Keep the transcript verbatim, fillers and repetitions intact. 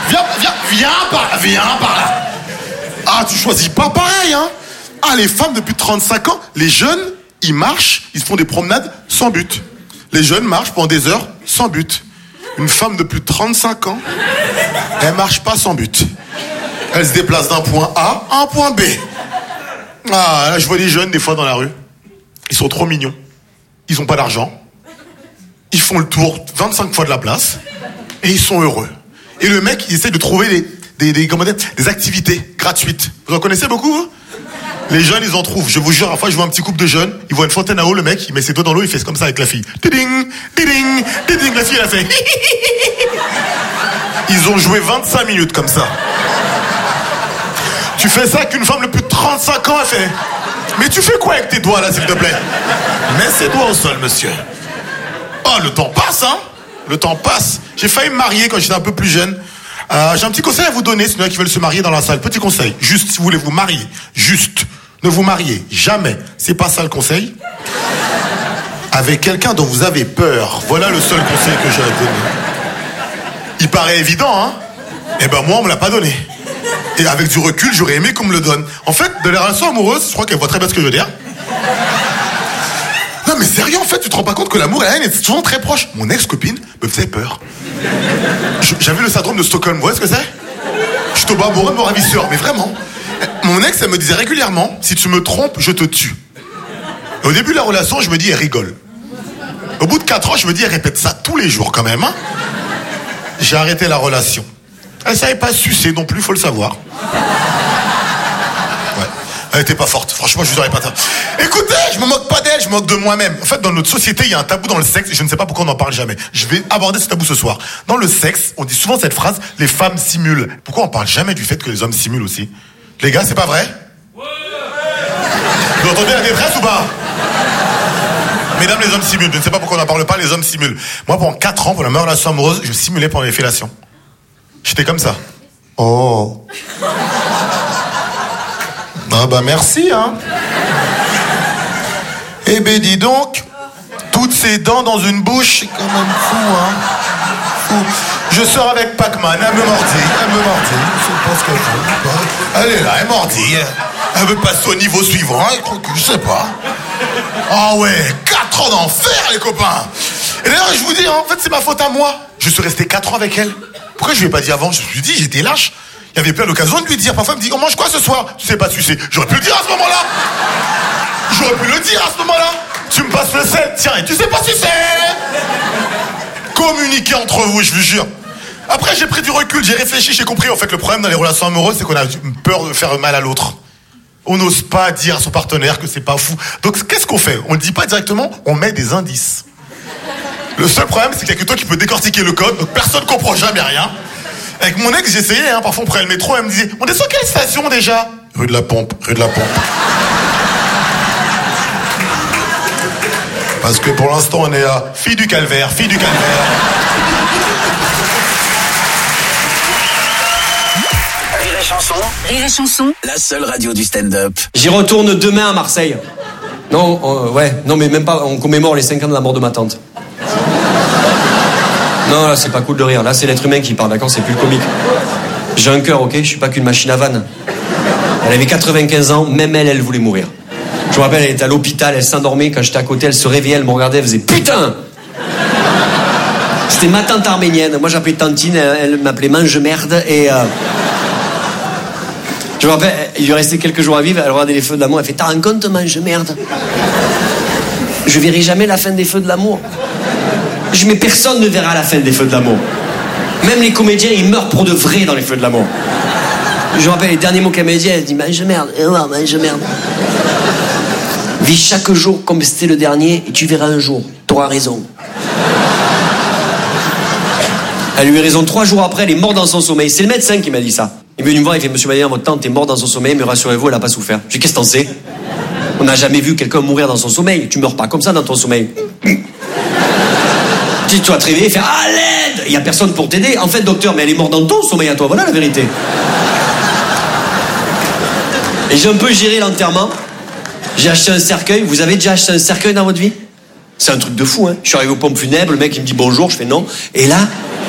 Viens, viens, viens par là, viens par là. Ah, tu choisis pas pareil, hein. Ah, les femmes de plus de trente-cinq ans, les jeunes, ils marchent, ils se font des promenades sans but. Les jeunes marchent pendant des heures sans but. Une femme de plus de trente-cinq ans, elle marche pas sans but. Elle se déplace d'un point A à un point B. Ah, là, je vois des jeunes, des fois, dans la rue. Ils sont trop mignons. Ils ont pas d'argent. Ils font le tour vingt-cinq fois de la place. Et ils sont heureux. Et le mec, il essaie de trouver des, des, des, comment dire, des activités gratuites. Vous en connaissez beaucoup, vous ? Les jeunes, ils en trouvent. Je vous jure, à fois, je vois un petit couple de jeunes. Ils voient une fontaine à eau, le mec, il met ses doigts dans l'eau, il fait comme ça avec la fille. Tiding, tiding, tiding. La fille, elle a fait. Ils ont joué vingt-cinq minutes comme ça. Tu fais ça qu'une femme de plus de trente-cinq ans a fait. Mais tu fais quoi avec tes doigts, là, s'il te plaît ? Mets ses doigts au sol, monsieur. Oh, le temps passe, hein ? Le temps passe. J'ai failli me marier quand j'étais un peu plus jeune. Euh, j'ai un petit conseil à vous donner, si il y en a qui veulent se marier dans la salle. Petit conseil. Juste, si vous voulez vous marier, juste, ne vous mariez jamais. C'est pas ça le conseil. Avec quelqu'un dont vous avez peur. Voilà le seul conseil que j'ai à donner. Il paraît évident, hein ? Eh ben, moi, on me l'a pas donné. Et avec du recul, j'aurais aimé qu'on me le donne. En fait, de la relation amoureuse, je crois qu'elle voit très bien ce que je veux dire. Non mais sérieux, en fait, tu te rends pas compte que l'amour et la haine est souvent très proche. Mon ex-copine me faisait peur. Je, j'avais le syndrome de Stockholm, vous voyez ce que c'est ? Je tombe amoureux de mon ravisseur, mais vraiment. Mon ex, elle me disait régulièrement, si tu me trompes, je te tue. Et au début de la relation, je me dis, elle rigole. Au bout de quatre ans, je me dis, elle répète ça tous les jours quand même. Hein. J'ai arrêté la relation. Elle savait pas sucer non plus, faut le savoir. Ouais. Elle était pas forte, franchement, je vous aurais pas ça. Écoutez, je me moque pas d'elle, je me moque de moi-même. En fait, dans notre société, il y a un tabou dans le sexe, et je ne sais pas pourquoi on n'en parle jamais. Je vais aborder ce tabou ce soir. Dans le sexe, on dit souvent cette phrase, les femmes simulent. Pourquoi on parle jamais du fait que les hommes simulent aussi ? Les gars, c'est pas vrai ? Vous entendez la détresse ou pas ? Mesdames, les hommes simulent. Je ne sais pas pourquoi on n'en parle pas, les hommes simulent. Moi, pendant quatre ans, pour la meilleure relation amoureuse, je simulais pendant les fellations. J'étais comme ça. Oh. Ah bah merci, hein. Eh ben dis donc, toutes ces dents dans une bouche, c'est quand même fou, hein. Fou. Je sors avec Pac-Man, elle me mordit, elle me mordit. Je sais pas ce qu'elle fait. Elle est là, elle mordit. Elle veut passer au niveau suivant, elle croit que je sais pas. Ah oh ouais, quatre ans d'enfer, les copains. Et d'ailleurs, je vous dis, hein, en fait, c'est ma faute à moi. Je suis resté quatre ans avec elle. Pourquoi je lui ai pas dit avant ? Je me suis dit, j'étais lâche. Il y avait plein d'occasions de lui dire. Parfois, elle me dit, on mange quoi ce soir ? Tu sais pas sucer. J'aurais pu le dire à ce moment-là. J'aurais pu le dire à ce moment-là. Tu me passes le sel. Tiens, et tu sais pas sucer. Communiquez entre vous, je vous jure. Après, j'ai pris du recul, j'ai réfléchi, j'ai compris. En fait, le problème dans les relations amoureuses, c'est qu'on a peur de faire mal à l'autre. On n'ose pas dire à son partenaire que c'est pas fou. Donc, qu'est-ce qu'on fait ? On le dit pas directement, on met des indices. Le seul problème, c'est qu'il y a que toi qui peux décortiquer le code, donc personne comprend jamais rien. Avec mon ex, j'essayais, hein, parfois on prenait le métro, elle me disait, on est sur quelle station déjà ? Rue de la Pompe, rue de la Pompe. Parce que pour l'instant, on est à Fille du Calvaire, Fille du Calvaire. Rire et chanson. Rire et chanson. La seule radio du stand-up. J'y retourne demain à Marseille. Non, on, ouais, non mais même pas, on commémore les cinq ans de la mort de ma tante. Non, là, c'est pas cool de rire. Là, c'est l'être humain qui parle, d'accord ? C'est plus le comique. J'ai un cœur, ok ? Je suis pas qu'une machine à vanne. Elle avait quatre-vingt-quinze ans, même elle, elle voulait mourir. Je me rappelle, elle était à l'hôpital, elle s'endormait. Quand j'étais à côté, elle se réveillait, elle me regardait, elle faisait « Putain !» C'était ma tante arménienne. Moi, j'appelais Tantine, elle, elle m'appelait Mange-Merde. Et euh... je me rappelle, il lui restait quelques jours à vivre, elle regardait les feux de l'amour, elle fait « T'as un compte, Mange-Merde ?» Je verrai jamais la fin des feux de l'amour. Je mets personne ne verra la fin des feux de l'amour. Même les comédiens, ils meurent pour de vrai dans les feux de l'amour. Je me rappelle les derniers mots qu'elle m'a dit, elle dit « Mange merde, et ouais, mange merde. » Vis chaque jour comme c'était le dernier et tu verras un jour, t'auras raison. Elle lui a raison, trois jours après, elle est morte dans son sommeil. C'est le médecin qui m'a dit ça. Il est venu me voir, il fait « Monsieur Maillard, votre tante est morte dans son sommeil, mais rassurez-vous, elle n'a pas souffert. » Je dis « Qu'est-ce que t'en sais ? On n'a jamais vu quelqu'un mourir dans son sommeil. Tu meurs pas comme ça dans ton sommeil. » Tu dois te réveiller et faire « Ah, l'aide !» Il n'y a personne pour t'aider. En fait, docteur, mais elle est morte dans ton sommeil à toi. Voilà la vérité. Et j'ai un peu géré l'enterrement. J'ai acheté un cercueil. Vous avez déjà acheté un cercueil dans votre vie ? C'est un truc de fou, hein. Je suis arrivé aux pompes funèbres, le mec il me dit bonjour, je fais non. Et là,